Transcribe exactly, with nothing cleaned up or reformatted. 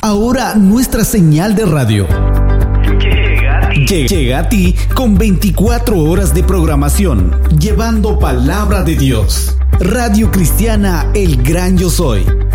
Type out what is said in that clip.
Ahora nuestra señal de radio llega a ti, llega a ti con veinticuatro horas de programación, llevando palabra de Dios. Radio Cristiana El Gran Yo Soy.